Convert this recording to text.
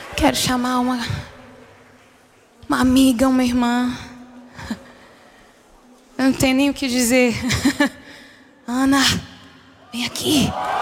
Quero chamar uma amiga, uma irmã. Eu não tenho nem o que dizer. Ana, vem aqui.